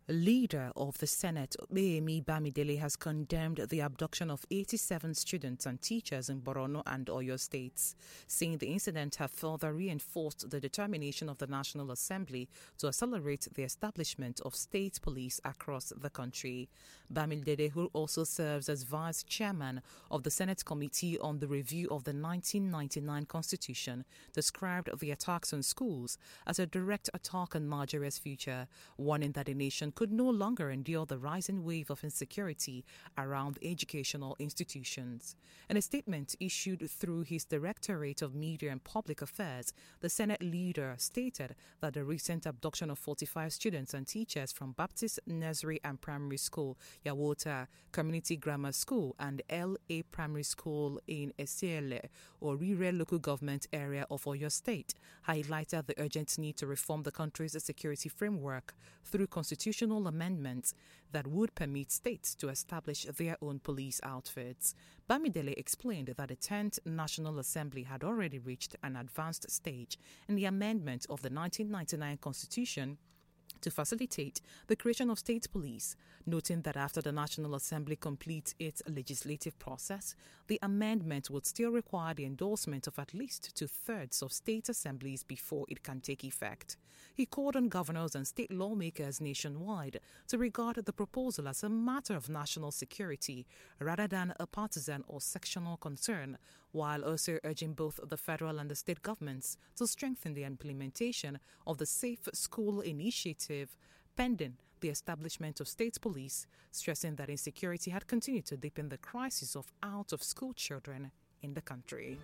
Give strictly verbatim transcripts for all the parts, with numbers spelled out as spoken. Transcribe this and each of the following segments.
Leader of the Senate, Opeyemi Bamidele, has condemned the abduction of eighty-seven students and teachers in Borno and Oyo states, saying the incident have further reinforced the determination of the National Assembly to accelerate the establishment of state police across the country. Bamidele, who also serves as vice chairman of the Senate Committee on the Review of the nineteen ninety-nine Constitution, described the attacks on schools as a direct attack on Nigeria's future, warning that the nation could no longer endure the rising wave of insecurity around educational institutions. In a statement issued through his Directorate of Media and Public Affairs, the Senate leader stated that the recent abduction of forty-five students and teachers from Baptist Nursery and Primary School, Yawota Community Grammar School, and L A Primary School in Esiele, or Rire local government area of Oyo State, highlighted the urgent need to reform the country's security framework through constitutional amendments that would permit states to establish their own police outfits. Bamidele explained that the tenth National Assembly had already reached an advanced stage in the amendment of the nineteen ninety-nine Constitution to facilitate the creation of state police, noting that after the National Assembly completes its legislative process, the amendment would still require the endorsement of at least two-thirds of state assemblies before it can take effect. He called on governors and state lawmakers nationwide to regard the proposal as a matter of national security rather than a partisan or sectional concern, while also urging both the federal and the state governments to strengthen the implementation of the Safe School Initiative pending the establishment of state police, stressing that insecurity had continued to deepen the crisis of out-of-school children in the country.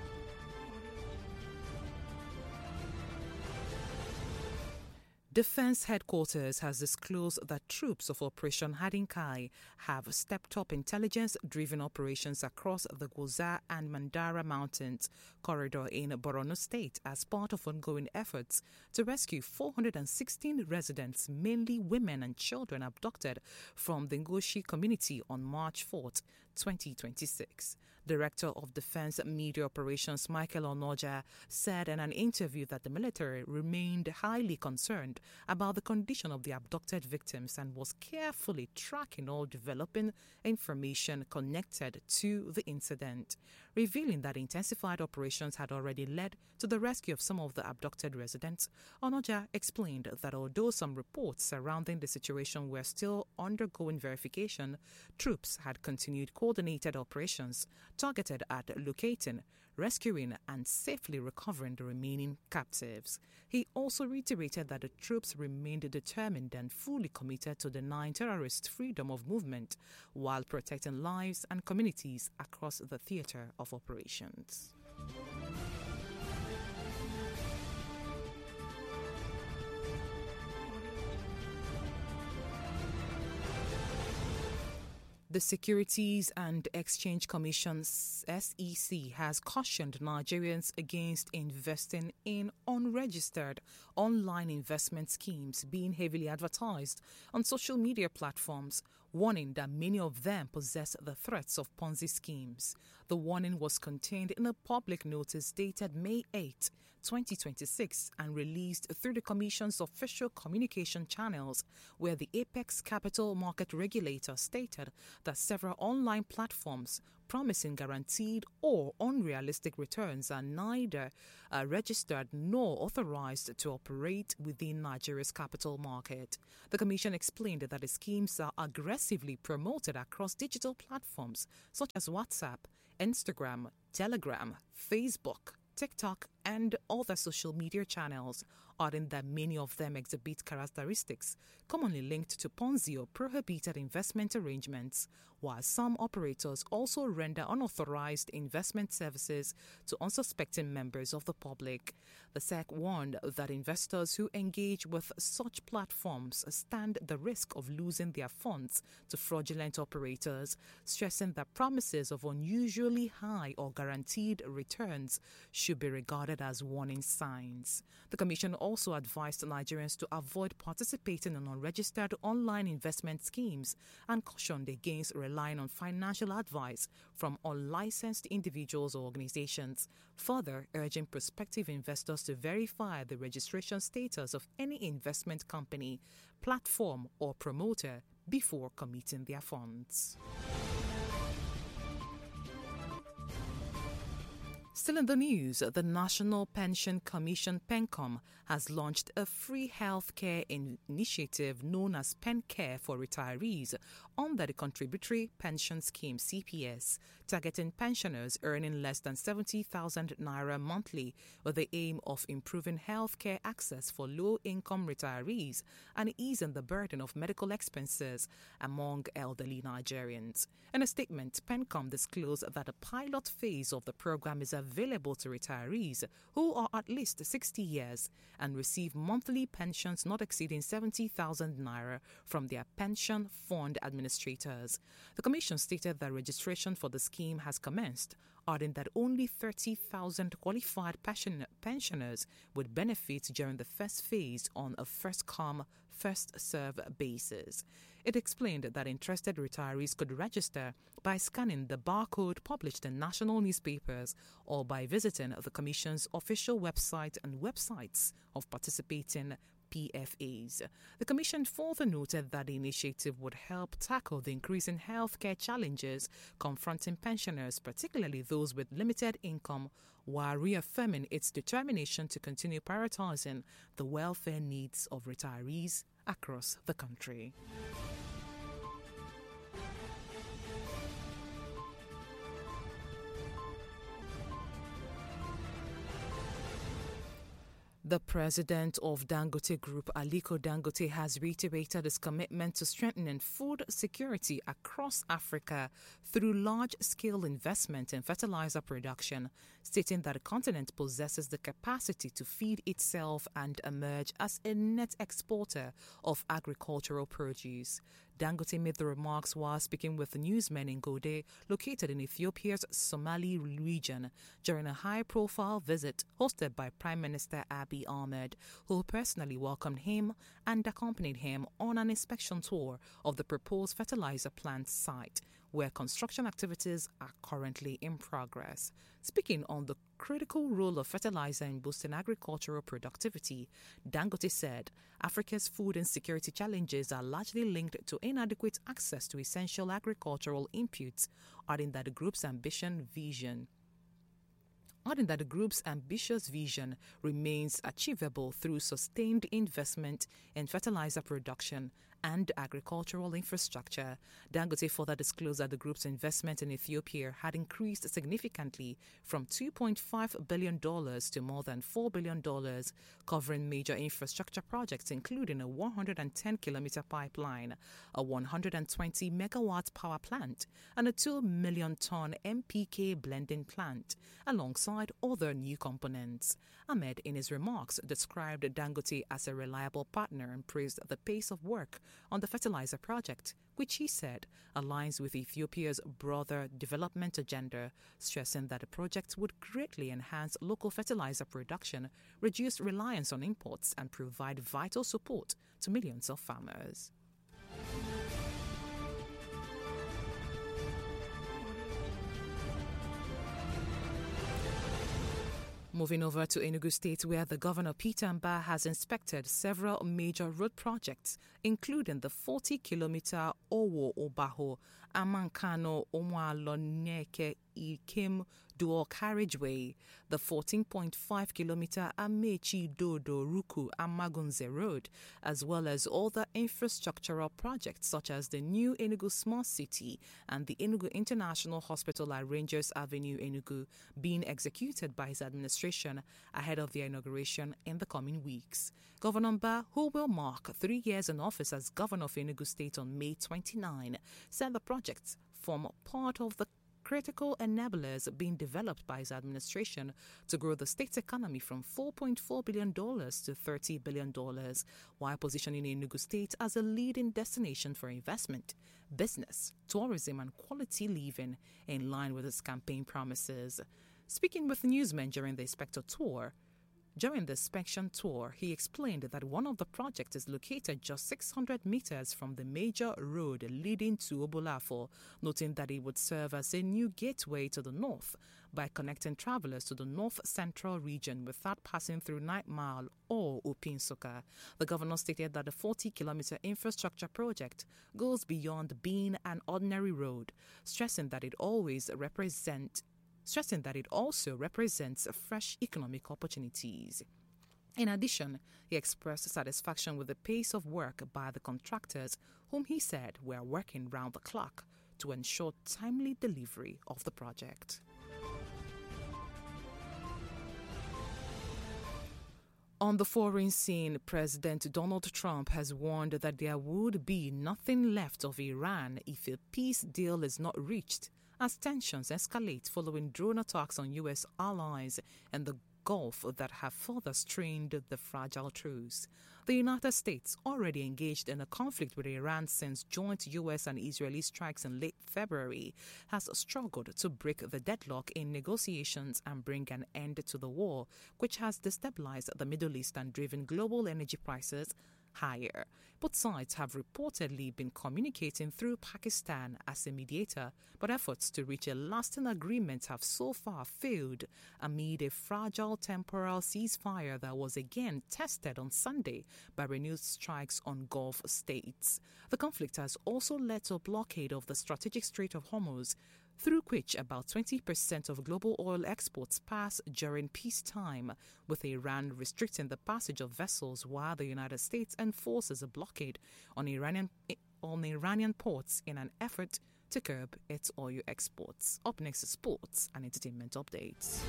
Defense Headquarters has disclosed that troops of Operation Hadinkai have stepped up intelligence-driven operations across the Gwoza and Mandara Mountains corridor in Borno State as part of ongoing efforts to rescue four hundred sixteen residents, mainly women and children, abducted from the Ngoshi community on March fourth, twenty twenty-six. Director of Defense Media Operations Michael Onoja said in an interview that the military remained highly concerned about the condition of the abducted victims and was carefully tracking all developing information connected to the incident, revealing that intensified operations had already led to the rescue of some of the abducted residents. Onoja explained that although some reports surrounding the situation were still undergoing verification, troops had continued coordinated operations targeted at locating, rescuing, and safely recovering the remaining captives. He also reiterated that the troops remained determined and fully committed to denying terrorists freedom of movement while protecting lives and communities across the theater of operations. The Securities and Exchange Commission, S E C, has cautioned Nigerians against investing in unregistered online investment schemes being heavily advertised on social media platforms, warning that many of them possess the threats of Ponzi schemes. The warning was contained in a public notice dated May eighth, twenty twenty-six, and released through the Commission's official communication channels, where the Apex Capital Market Regulator stated that several online platforms promising guaranteed or unrealistic returns are neither uh, registered nor authorized to operate within Nigeria's capital market. The Commission explained that the schemes are aggressively promoted across digital platforms such as WhatsApp, Instagram, Telegram, Facebook, TikTok, and other social media channels, adding that many of them exhibit characteristics commonly linked to Ponzi or prohibited investment arrangements, while some operators also render unauthorized investment services to unsuspecting members of the public. The S E C warned that investors who engage with such platforms stand the risk of losing their funds to fraudulent operators, stressing that promises of unusually high or guaranteed returns should be regarded regarded as warning signs. The Commission also advised Nigerians to avoid participating in unregistered online investment schemes and cautioned against relying on financial advice from unlicensed individuals or organizations, further urging prospective investors to verify the registration status of any investment company, platform, or promoter before committing their funds. Still in the news, the National Pension Commission PENCOM has launched a free healthcare initiative known as PenCare for retirees under the Contributory Pension Scheme C P S, targeting pensioners earning less than seventy thousand naira monthly with the aim of improving healthcare access for low-income retirees and easing the burden of medical expenses among elderly Nigerians. In a statement, PENCOM disclosed that a pilot phase of the program is available to retirees who are at least sixty years and receive monthly pensions not exceeding seventy thousand naira from their pension fund administrators. The Commission stated that registration for the scheme has commenced, adding that only thirty thousand qualified pension- pensioners would benefit during the first phase on a first-come, first-served basis. It explained that interested retirees could register by scanning the barcode published in national newspapers or by visiting the Commission's official website and websites of participating P F As. The Commission further noted that the initiative would help tackle the increasing healthcare challenges confronting pensioners, particularly those with limited income, while reaffirming its determination to continue prioritizing the welfare needs of retirees across the country. The president of Dangote Group, Aliko Dangote, has reiterated his commitment to strengthening food security across Africa through large-scale investment in fertilizer production, stating that the continent possesses the capacity to feed itself and emerge as a net exporter of agricultural produce. Dangote made the remarks while speaking with newsmen in Gode, located in Ethiopia's Somali region, during a high-profile visit hosted by Prime Minister Abiy Ahmed, who personally welcomed him and accompanied him on an inspection tour of the proposed fertilizer plant site, where construction activities are currently in progress. Speaking on the critical role of fertilizer in boosting agricultural productivity, Dangote said Africa's food insecurity challenges are largely linked to inadequate access to essential agricultural inputs, adding that the group's ambition vision adding that the group's ambitious vision remains achievable through sustained investment in fertilizer production and agricultural infrastructure. Dangote further disclosed that the group's investment in Ethiopia had increased significantly from two point five billion dollars to more than four billion dollars, covering major infrastructure projects including a one hundred ten kilometer pipeline, a one hundred twenty megawatt power plant, and a two million ton M P K blending plant, alongside other new components. Ahmed, in his remarks, described Dangote as a reliable partner and praised the pace of work on the fertilizer project, which he said aligns with Ethiopia's broader development agenda, stressing that the project would greatly enhance local fertilizer production, reduce reliance on imports, and provide vital support to millions of farmers. Moving over to Enugu State, where the Governor Peter Mbah has inspected several major road projects, including the forty kilometer Owo Obaho Amankano Omwaloneke Ikem dual carriageway, the fourteen point five kilometer Amechi Dodo Ruku Amagunze Road, as well as other infrastructural projects such as the new Enugu Smart City and the Enugu International Hospital at Rangers Avenue, Enugu, being executed by his administration ahead of their inauguration in the coming weeks. Governor Mbah, who will mark three years in office as Governor of Enugu State on May twenty-ninth, said the projects form part of the critical enablers being developed by his administration to grow the state's economy from four point four billion dollars to thirty billion dollars, while positioning Enugu State as a leading destination for investment, business, tourism, and quality living in line with his campaign promises. Speaking with newsmen during the Inspector tour, During the inspection tour, he explained that one of the projects is located just six hundred meters from the major road leading to Obolafo, noting that it would serve as a new gateway to the north by connecting travelers to the north-central region without passing through Nine Mile or Opinsoka. The governor stated that the forty-kilometer infrastructure project goes beyond being an ordinary road, stressing that it always represents stressing that it also represents fresh economic opportunities. In addition, he expressed satisfaction with the pace of work by the contractors, whom he said were working round the clock to ensure timely delivery of the project. On the foreign scene, President Donald Trump has warned that there would be nothing left of Iran if a peace deal is not reached, as tensions escalate following drone attacks on U S allies in the Gulf that have further strained the fragile truce. The United States, already engaged in a conflict with Iran since joint U S and Israeli strikes in late February, has struggled to break the deadlock in negotiations and bring an end to the war, which has destabilized the Middle East and driven global energy prices higher. Both sides have reportedly been communicating through Pakistan as a mediator, but efforts to reach a lasting agreement have so far failed amid a fragile temporal ceasefire that was again tested on Sunday by renewed strikes on Gulf states. The conflict has also led to a blockade of the strategic Strait of Hormuz, through which about twenty percent of global oil exports pass during peacetime, with Iran restricting the passage of vessels while the United States enforces a blockade on Iranian, on Iranian ports in an effort to curb its oil exports. Up next is sports and entertainment updates.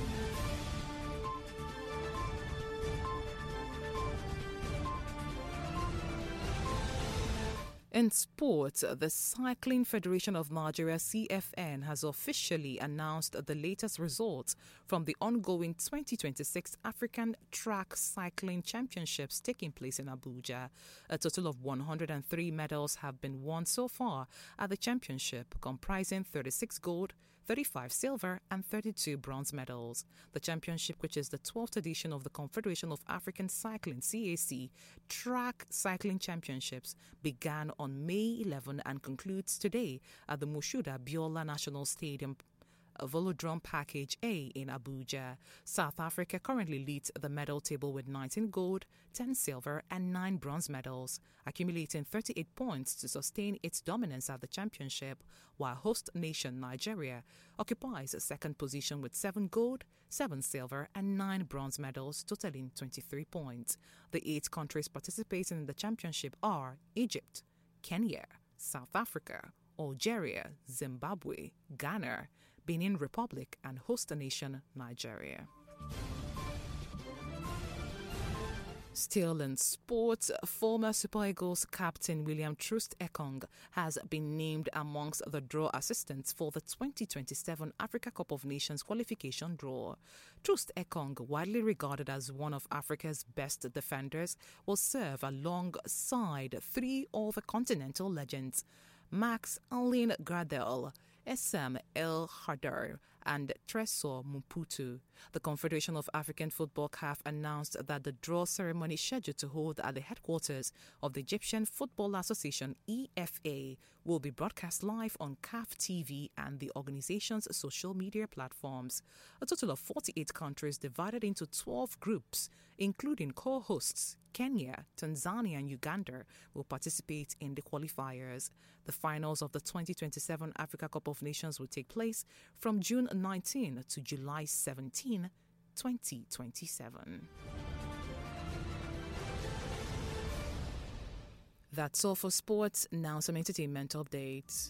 In sports, the Cycling Federation of Nigeria C F N has officially announced the latest results from the ongoing twenty twenty-six African Track Cycling Championships taking place in Abuja. A total of one hundred three medals have been won so far at the championship, comprising thirty-six gold, thirty-five silver and thirty-two bronze medals. The championship, which is the twelfth edition of the Confederation of African Cycling C A C Track Cycling Championships, began on May eleventh and concludes today at the Moshood Abiola National Stadium Velodrome Package A in Abuja. South Africa currently leads the medal table with nineteen gold, ten silver and nine bronze medals, accumulating thirty-eight points to sustain its dominance at the championship, while host nation Nigeria occupies a second position with seven gold, seven silver and nine bronze medals, totaling twenty-three points. The eight countries participating in the championship are Egypt, Kenya, South Africa, Algeria, Zimbabwe, Ghana, Benin Republic and host nation Nigeria. Still in sports, former Super Eagles captain William Troost-Ekong has been named amongst the draw assistants for the twenty twenty-seven Africa Cup of Nations qualification draw. Troost-Ekong, widely regarded as one of Africa's best defenders, will serve alongside three other continental legends, Max Allen Gradel, Essam El Hadar and Tresor Mputu. The Confederation of African Football C A F announced that the draw ceremony scheduled to hold at the headquarters of the Egyptian Football Association E F A will be broadcast live on C A F T V and the organization's social media platforms. A total of forty-eight countries divided into twelve groups, including co-hosts Kenya, Tanzania and Uganda, will participate in the qualifiers. The finals of the twenty twenty-seven Africa Cup of Nations will take place from June nineteenth to July seventeenth, twenty twenty-seven. That's all for sports. Now some entertainment updates.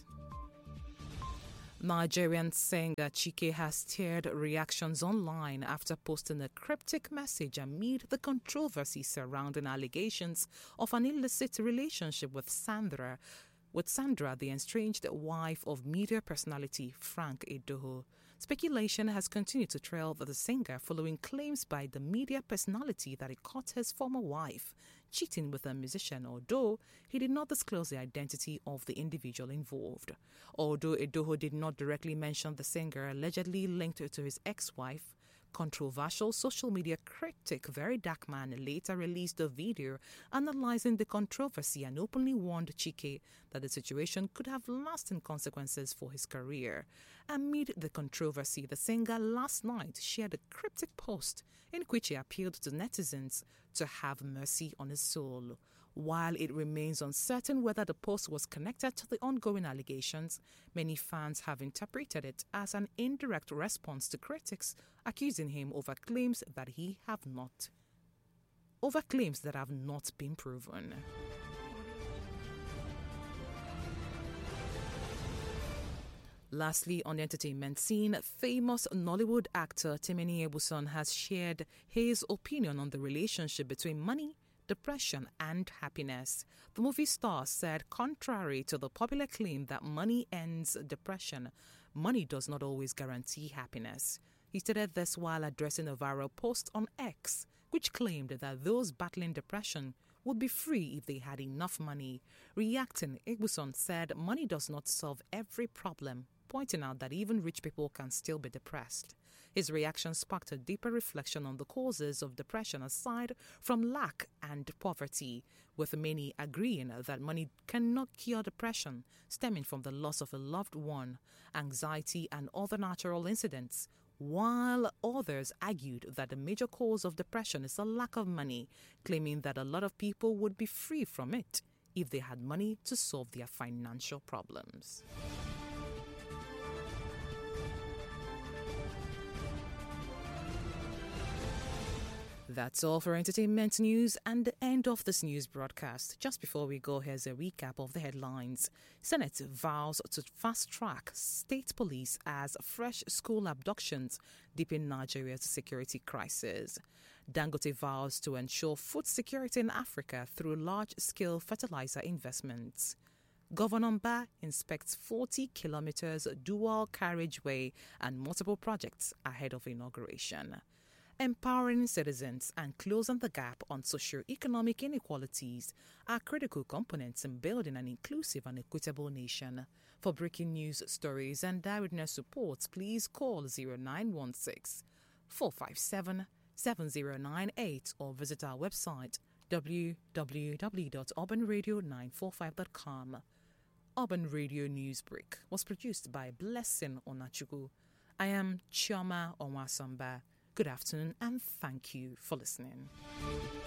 Nigerian singer Chike has stirred reactions online after posting a cryptic message amid the controversy surrounding allegations of an illicit relationship with Sandra, with Sandra, the estranged wife of media personality Frank Edoho. Speculation has continued to trail the singer following claims by the media personality that he caught his former wife, cheating with a musician, although he did not disclose the identity of the individual involved. Although Edoho did not directly mention the singer allegedly linked to his ex-wife, controversial social media critic Very Dark Man later released a video analyzing the controversy and openly warned Chike that the situation could have lasting consequences for his career. Amid the controversy, the singer last night shared a cryptic post in which he appealed to netizens to have mercy on his soul. While it remains uncertain whether the post was connected to the ongoing allegations, many fans have interpreted it as an indirect response to critics accusing him over claims that he have not over claims that have not been proven. Lastly, on the entertainment scene, famous Nollywood actor Timini Ebuson has shared his opinion on the relationship between money, depression and happiness. The movie star said, contrary to the popular claim that money ends depression, money does not always guarantee happiness. He stated this while addressing a viral post on X, which claimed that those battling depression would be free if they had enough money. Reacting, Ebuson said money does not solve every problem, pointing out that even rich people can still be depressed. His reaction sparked a deeper reflection on the causes of depression aside from lack and poverty, with many agreeing that money cannot cure depression stemming from the loss of a loved one, anxiety and other natural incidents, while others argued that the major cause of depression is a lack of money, claiming that a lot of people would be free from it if they had money to solve their financial problems. That's all for entertainment news and the end of this news broadcast. Just before we go, here's a recap of the headlines. Senate vows to fast-track state police as fresh school abductions deepen Nigeria's security crisis. Dangote vows to ensure food security in Africa through large-scale fertilizer investments. Governor Mba inspects forty kilometers dual carriageway and multiple projects ahead of inauguration. Empowering citizens and closing the gap on socio-economic inequalities are critical components in building an inclusive and equitable nation. For breaking news stories and eyewitness reports, please call zero nine one six, four five seven, seven zero nine eight or visit our website w w w dot urban radio nine four five dot com. Urban Radio Newsbreak was produced by Blessing Onachuku. I am Chioma Onwasamba. Good afternoon and thank you for listening.